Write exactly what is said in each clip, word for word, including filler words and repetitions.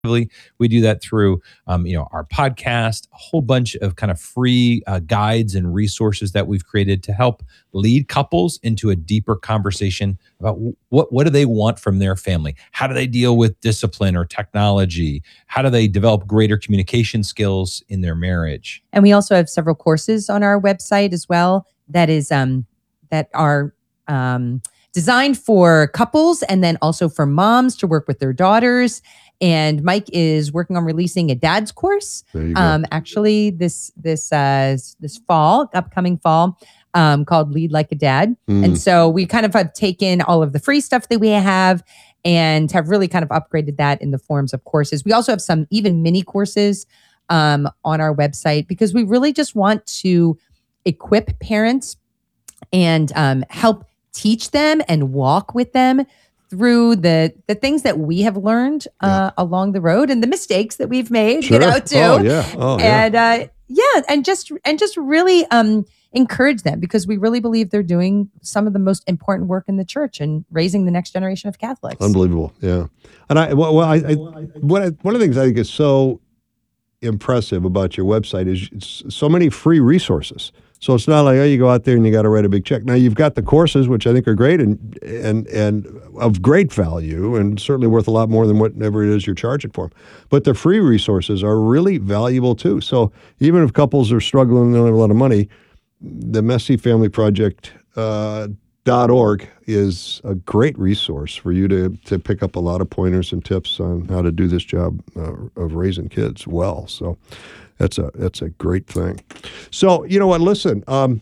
We do that through, um, you know, our podcast, a whole bunch of kind of free uh, guides and resources that we've created to help lead couples into a deeper conversation about w- what what do they want from their family? How do they deal with discipline or technology? How do they develop greater communication skills in their marriage? And we also have several courses on our website as well that is um, that are um, designed for couples and then also for moms to work with their daughters. And Mike is working on releasing a dad's course. There you go. Um, actually, this this uh, this fall, upcoming fall, um, called Lead Like a Dad. Mm. And so we kind of have taken all of the free stuff that we have and have really kind of upgraded that in the forms of courses. We also have some even mini courses um, on our website because we really just want to equip parents and um, help teach them and walk with them through the the things that we have learned uh, yeah. along the road and the mistakes that we've made, sure. you know, too. Oh yeah, oh yeah, and uh, yeah, and just and just really um, encourage them because we really believe they're doing some of the most important work in the church and raising the next generation of Catholics. Unbelievable, yeah. And I, well, I, I what I, one of the things I think is so impressive about your website is it's so many free resources. So it's not like, oh, you go out there and you got to write a big check. Now you've got the courses, which I think are great and and and of great value and certainly worth a lot more than whatever it is you're charging for them. But the free resources are really valuable too. So even if couples are struggling and don't have a lot of money, the Messy Family Project uh, dot org is a great resource for you to to pick up a lot of pointers and tips on how to do this job uh, of raising kids well. So. That's a that's a great thing. So, you know what, listen, um,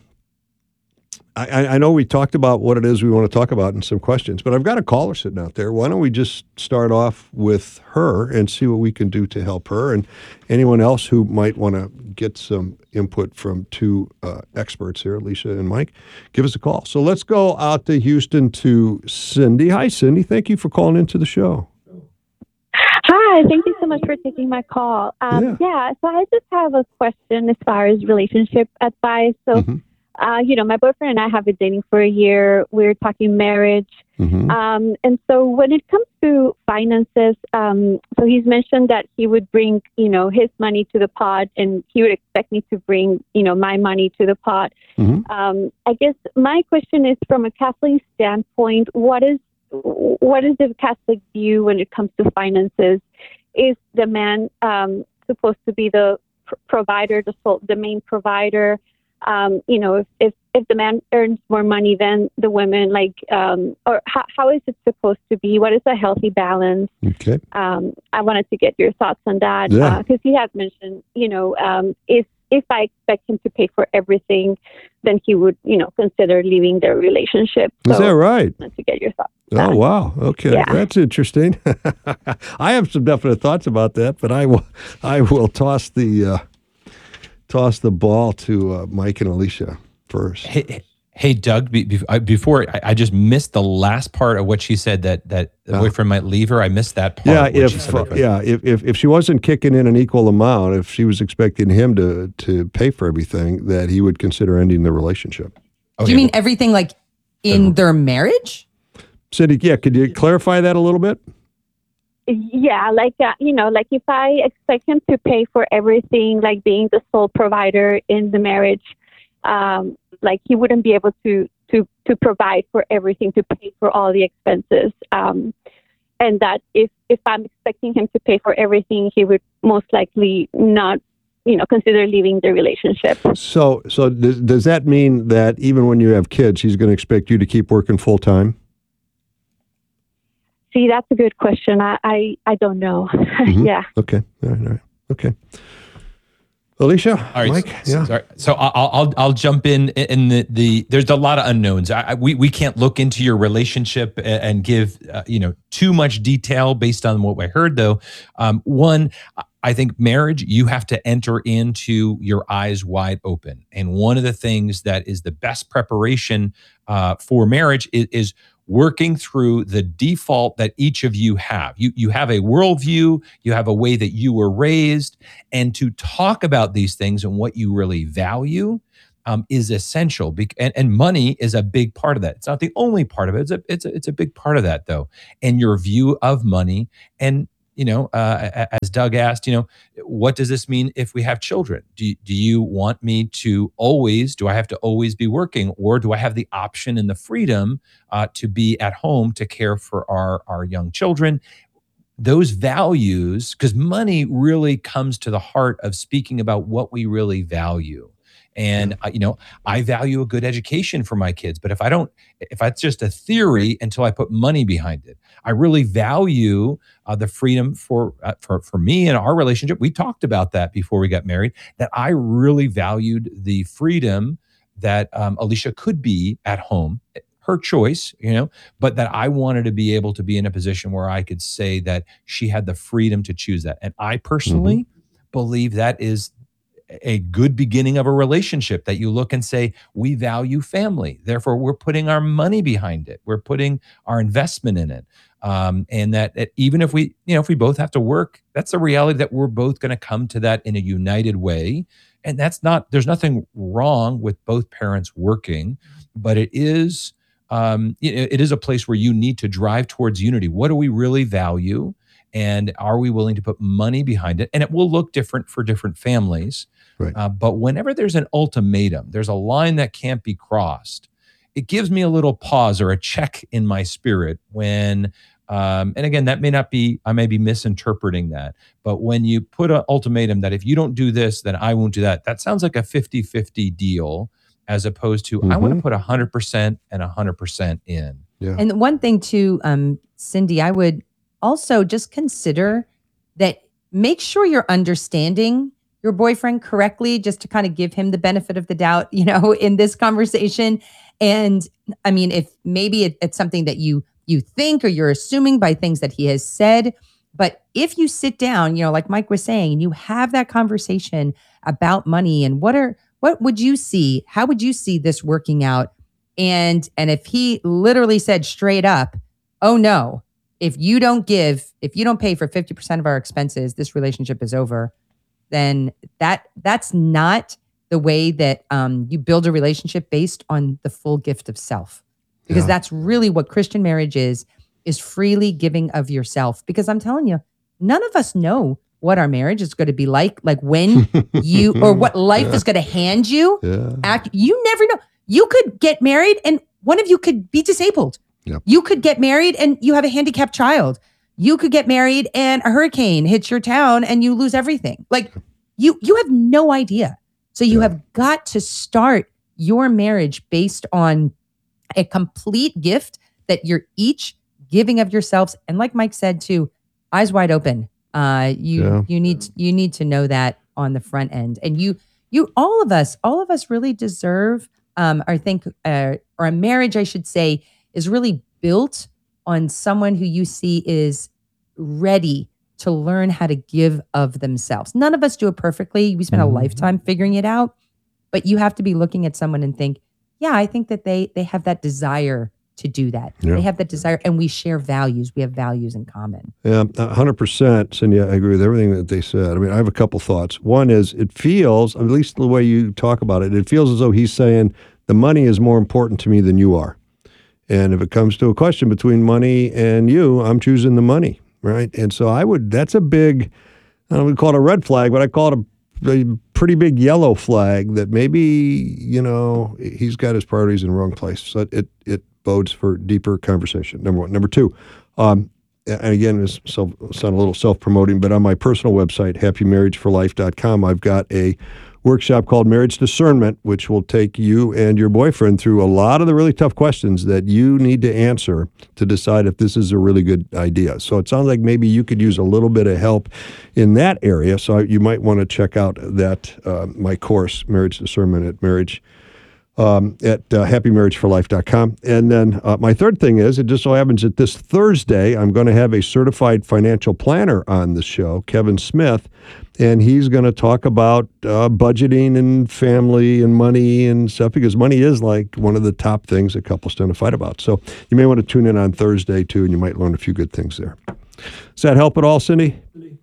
I, I know we talked about what it is we want to talk about and some questions, but I've got a caller sitting out there. Why don't we just start off with her and see what we can do to help her and anyone else who might want to get some input from two uh, experts here, Alicia and Mike, give us a call. So let's go out to Houston to Cindy. Hi, Cindy. Thank you for calling into the show. Hi, thank you so much for taking my call. Um, Yeah. yeah. so I just have a question as far as relationship advice. So, Mhm. uh, you know, my boyfriend and I have been dating for a year. We're talking marriage. Mhm. Um, and so when it comes to finances, um, so he's mentioned that he would bring, you know, his money to the pot and he would expect me to bring, you know, my money to the pot. Mhm. Um, I guess my question is from a Catholic standpoint, what is what is the Catholic view when it comes to finances? Is the man um, supposed to be the pr- provider, the sole, the main provider? Um, you know, if, if if the man earns more money than the women, like, um, or how, how is it supposed to be? What is a healthy balance? Okay. Um, I wanted to get your thoughts on that Yeah. because he has mentioned, you know, um, if if I expect him to pay for everything, then he would, you know, consider leaving their relationship. Is So that right? I wanted to get your thoughts. Oh, wow. Okay. Yeah. That's interesting. I have some definite thoughts about that, but I will I will toss the uh, toss the ball to uh, Mike and Alicia first. Hey, hey Doug, be, be, I- before I, I just missed the last part of what she said that that the Uh, boyfriend might leave her. I missed that part. Yeah, what she if said uh, about- yeah, if, if if she wasn't kicking in an equal amount, if she was expecting him to to pay for everything, that he would consider ending the relationship. Do Okay, you mean well, everything like in their marriage? Cindy, yeah, could you clarify that a little bit? Yeah, like, uh, you know, like if I expect him to pay for everything, like being the sole provider in the marriage, um, like he wouldn't be able to, to, to provide for everything, to pay for all the expenses. Um, and that if, if I'm expecting him to pay for everything, he would most likely not, you know, consider leaving the relationship. So, so does, does that mean that even when you have kids, he's going to expect you to keep working full time? See, that's a good question. I, I, I don't know. Mhm. Yeah. Okay. All right. All right. Okay. Alicia, All right, Mike, so, yeah. sorry. So I'll I'll I'll jump in. In the, the there's a lot of unknowns. I, I- we we can't look into your relationship a- and give uh, you know too much detail based on what I heard. Though, um, one, I think marriage you have to enter into your eyes wide open, and one of the things that is the best preparation uh, for marriage is, is working through the default that each of you have. You you have a worldview. You have a way that you were raised. And to talk about these things and what you really value um, is essential. Bec- and, and money is a big part of that. It's not the only part of it. It's a, it's a, it's a big part of that, though. And your view of money. And you know, uh, as Doug asked, you know, what does this mean if we have children? Do you, do you want me to always, do I have to always be working, or do I have the option and the freedom uh, to be at home to care for our, our young children? Those values, because money really comes to the heart of speaking about what we really value. And, uh, you know, I value a good education for my kids, but if I don't, if it's just a theory until I put money behind it, I really value uh, the freedom for, uh, for, for me and our relationship. We talked about that before we got married, that I really valued the freedom that um, Alicia could be at home, her choice, you know, but that I wanted to be able to be in a position where I could say that she had the freedom to choose that. And I personally mm-hmm. believe that is a good beginning of a relationship, that you look and say, we value family. Therefore, we're putting our money behind it. We're putting our investment in it. Um, and that, that even if we, you know, if we both have to work, that's a reality that we're both going to come to that in a united way. And that's not, there's nothing wrong with both parents working, but it is, um, it, it is a place where you need to drive towards unity. What do we really value? And are we willing to put money behind it? And it will look different for different families. Right. Uh, but whenever there's an ultimatum, there's a line that can't be crossed. It gives me a little pause or a check in my spirit when, um, and again, that may not be, I may be misinterpreting that, but when you put an ultimatum that if you don't do this, then I won't do that, that sounds like a fifty-fifty deal, as opposed to, mm-hmm. I want to put one hundred percent and one hundred percent in. Yeah. And one thing too, um, Cindy, I would also just consider that, make sure you're understanding your boyfriend correctly, just to kind of give him the benefit of the doubt, you know, in this conversation. And I mean, if maybe it, it's something that you you think or you're assuming by things that he has said, but if you sit down, you know, like Mike was saying, and you have that conversation about money and what are what would you see, how would you see this working out? And and if he literally said straight up, oh no, if you don't give, if you don't pay for fifty percent of our expenses, this relationship is over, then that that's not the way that um, you build a relationship based on the full gift of self. Because yeah. that's really what Christian marriage is, is freely giving of yourself. Because I'm telling you, none of us know what our marriage is going to be like, like when you, or what life yeah. is going to hand you. Yeah. Act, you never know. You could get married and one of you could be disabled. Yep. You could get married and you have a handicapped child. You could get married and a hurricane hits your town and you lose everything. Like you, you have no idea. So you yeah. have got to start your marriage based on a complete gift that you're each giving of yourselves. And like Mike said too, eyes wide open. Uh, you, yeah. you need, you need to know that on the front end. And you, you, all of us, all of us really deserve, um, or think, uh, or a marriage, I should say, is really built on someone who you see is ready to learn how to give of themselves. None of us do it perfectly. We spend mm-hmm. a lifetime figuring it out, but you have to be looking at someone and think, yeah, I think that they they have that desire to do that. Yeah. They have that desire, and we share values. We have values in common. Yeah, one hundred percent, Cindy, I agree with everything that they said. I mean, I have a couple thoughts. One is, it feels, at least the way you talk about it, it feels as though he's saying, the money is more important to me than you are. And if it comes to a question between money and you, I'm choosing the money, right? And so I would, that's a big, I don't want to call it a red flag, but I call it a a pretty big yellow flag that maybe, you know, he's got his priorities in the wrong place. So it it bodes for deeper conversation, number one. Number two, um, and again, this self, sound a little self-promoting, but on my personal website, happy marriage for life dot com, I've got a workshop called Marriage Discernment, which will take you and your boyfriend through a lot of the really tough questions that you need to answer to decide if this is a really good idea. So it sounds like maybe you could use a little bit of help in that area. So you might want to check out that uh, my course, Marriage Discernment, at marriage um, at uh, happy marriage for life dot com. And then uh, my third thing is, it just so happens that this Thursday, I'm going to have a certified financial planner on the show, Kevin Smith, and he's going to talk about uh, budgeting and family and money and stuff, because money is like one of the top things that couples tend to fight about. So you may want to tune in on Thursday too, and you might learn a few good things there. Does that help at all, Cindy?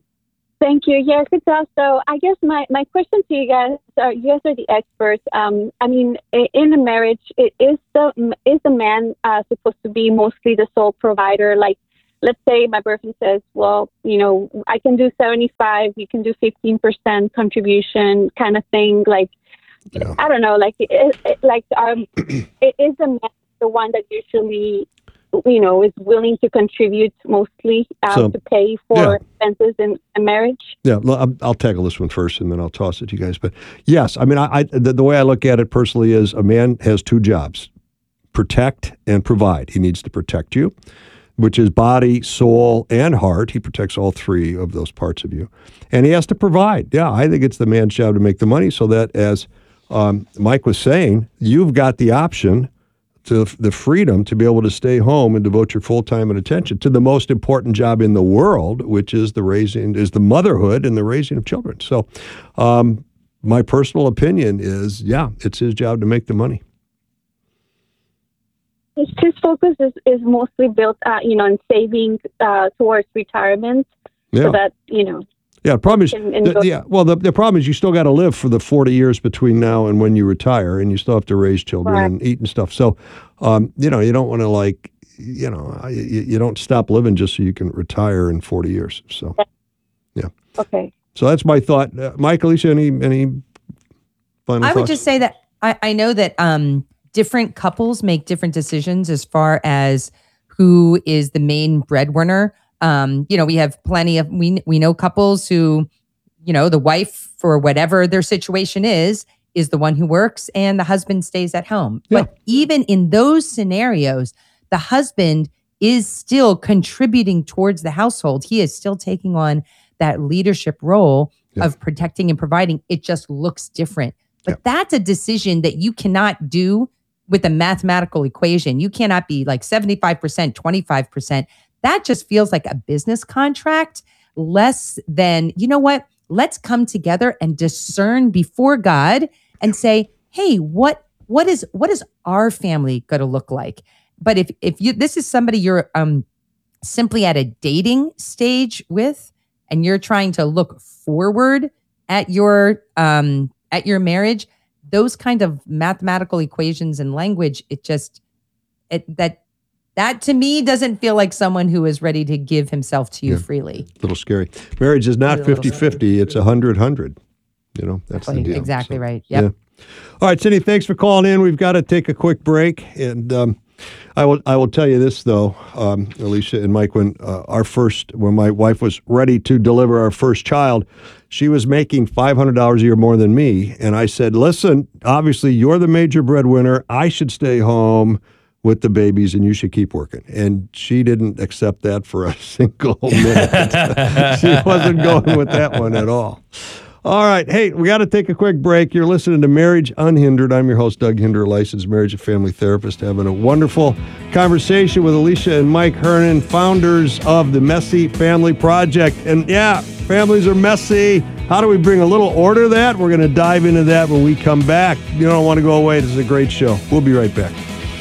Thank you. Yes, it does. So I guess my, my question to you guys, uh, you guys are the experts. Um, I mean, in a marriage, it is the is the man uh, supposed to be mostly the sole provider? Like, let's say my boyfriend says, well, you know, I can do seventy-five, you can do fifteen percent contribution kind of thing. Like, Yeah. I don't know, like, it, it, like, um, it is the man, the one that usually, you know, is willing to contribute mostly uh, So, to pay for yeah. expenses in a marriage. Yeah, well, I'll, I'll tackle this one first, and then I'll toss it to you guys. But yes, I mean, I, I the, the way I look at it personally is a man has two jobs: protect and provide. He needs to protect you, which is body, soul, and heart. He protects all three of those parts of you, and he has to provide. Yeah, I think it's the man's job to make the money, so that, as um, Mike was saying, you've got the option, to the freedom to be able to stay home and devote your full time and attention to the most important job in the world, which is the raising, is the motherhood and the raising of children. So, um, my personal opinion is, yeah, it's his job to make the money. His, his focus is, is mostly built, uh, you know, in saving uh, towards retirement, Yeah. so that, you know. Yeah, the problem is, And- and the- go- yeah. Well, the, the problem is you still got to live for the forty years between now and when you retire, and you still have to raise children Right. and eat and stuff. So, um, you know, you don't want to like, you know, you, you don't stop living just so you can retire in forty years. So, Okay. so that's my thought. Uh, Mike, Alicia, any any final I thoughts? would just say that I, I know that um, different couples make different decisions as far as who is the main breadwinner. Um, you know, we have plenty of, we, we know couples who, you know, the wife, for whatever their situation is, is the one who works and the husband stays at home. Yeah. But even in those scenarios, the husband is still contributing towards the household. He is still taking on that leadership role Yeah. of protecting and providing. It just looks different. But Yeah. that's a decision that you cannot do with a mathematical equation. You cannot be like seventy-five percent, twenty-five percent. That just feels like a business contract less than, you know what? Let's come together and discern before God and say, hey, what what is what is our family going to look like? But if if you this is somebody you're um simply at a dating stage with, and you're trying to look forward at your um at your marriage, those kind of mathematical equations and language, it just it that that to me doesn't feel like someone who is ready to give himself to you Yeah. freely. A little scary. Marriage is not It's a little fifty-fifty. It's one hundred hundred. You know, that's the deal. Exactly So, right. Yep. Yeah. All right, Cindy, thanks for calling in. We've got to take a quick break. And um, I will I will tell you this, though, um, Alicia and Mike, when uh, our first, when my wife was ready to deliver our first child, she was making five hundred dollars a year more than me. And I said, listen, obviously you're the major breadwinner. I should stay home with the babies and you should keep working. And she didn't accept that for a single minute. She wasn't going with that one at all. All right. Hey, we got to take a quick break. You're listening to Marriage Unhindered. I'm your host, Doug Hinder, licensed marriage and family therapist, having a wonderful conversation with Alicia and Mike Hernan, founders of the Messy Family Project. And yeah, families are messy. How do we bring a little order to that? We're going to dive into that when we come back. You don't want to go away. This is a great show. We'll be right back.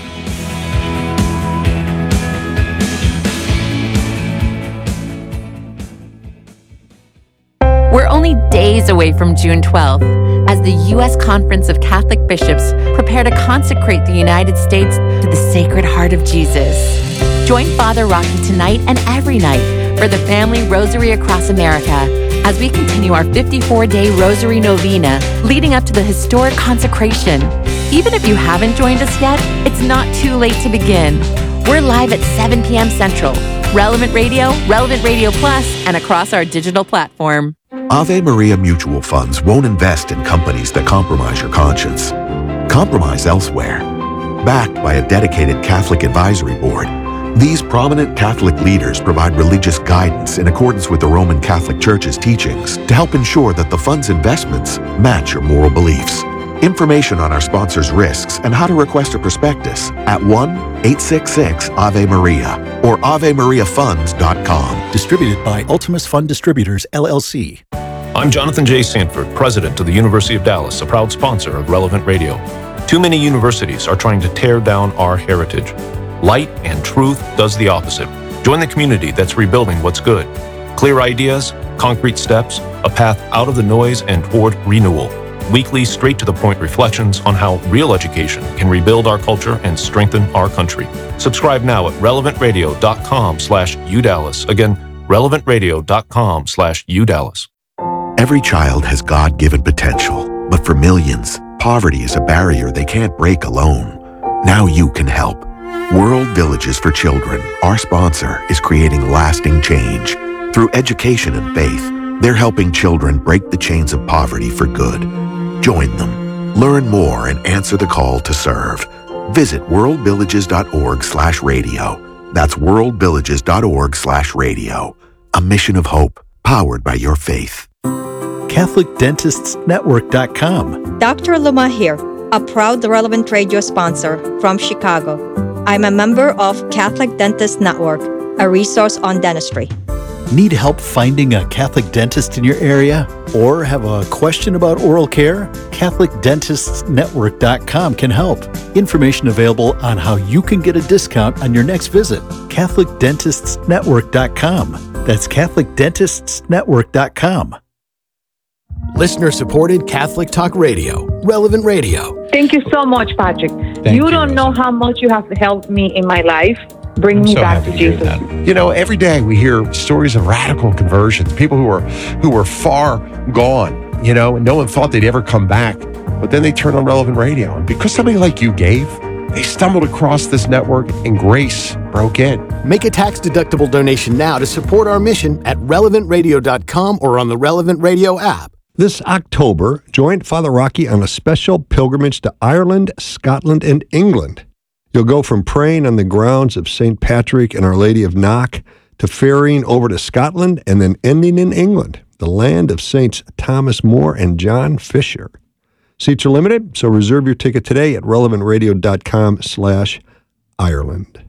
We're only days away from June twelfth as the U S Conference of Catholic Bishops prepare to consecrate the United States to the Sacred Heart of Jesus. Join Father Rocky tonight and every night for the Family Rosary Across America as we continue our fifty-four day Rosary Novena leading up to the historic consecration. Even if you haven't joined us yet, it's not too late to begin. We're live at seven p.m. Central, Relevant Radio, Relevant Radio Plus, and across our digital platform. Ave Maria Mutual Funds won't invest in companies that compromise your conscience. Compromise elsewhere. Backed by a dedicated Catholic advisory board, these prominent Catholic leaders provide religious guidance in accordance with the Roman Catholic Church's teachings to help ensure that the fund's investments match your moral beliefs. Information on our sponsors' risks and how to request a prospectus at one eight six six Ave Maria or ave maria funds dot com. Distributed by Ultimus Fund Distributors, L L C. I'm Jonathan J. Sanford, president of the University of Dallas, a proud sponsor of Relevant Radio. Too many universities are trying to tear down our heritage. Light and truth does the opposite. Join the community that's rebuilding what's good. Clear ideas, concrete steps, a path out of the noise and toward renewal. weekly, straight-to-the-point reflections on how real education can rebuild our culture and strengthen our country. Subscribe now at relevant radio dot com slash U Dallas. Again, relevant radio dot com slash U Dallas. Every child has God-given potential, but for millions, poverty is a barrier they can't break alone. Now you can help. World Villages for Children, our sponsor, is creating lasting change. Through education and faith, they're helping children break the chains of poverty for good. Join them. Learn more and answer the call to serve. Visit world villages dot org slash radio. That's world villages dot org slash radio. A mission of hope, powered by your faith. Catholic Dentists Network dot com. Doctor Luma here, a proud Relevant Radio sponsor from Chicago. I'm a member of Catholic Dentists Network, a resource on dentistry. Need help finding a Catholic dentist in your area? Or have a question about oral care? Catholic Dentists Network dot com can help. Information available on how you can get a discount on your next visit. Catholic Dentists Network dot com. That's Catholic Dentists Network dot com. Listener-supported Catholic Talk Radio, Relevant Radio. Thank you so much, Patrick. Thank you, you, don't Rosa. know how much you have helped me in my life. Bring I'm me so back happy to hear Jesus. that. You know, every day we hear stories of radical conversions, people who are who were far gone, you know, and no one thought they'd ever come back. But then they turned on Relevant Radio. And because somebody like you gave, they stumbled across this network and grace broke in. Make a tax-deductible donation now to support our mission at relevant radio dot com or on the Relevant Radio app. This October, join Father Rocky on a special pilgrimage to Ireland, Scotland, and England. You'll go from praying on the grounds of Saint Patrick and Our Lady of Knock to ferrying over to Scotland and then ending in England, the land of Saints Thomas More and John Fisher. Seats are limited, so reserve your ticket today at relevant radio dot com slash Ireland.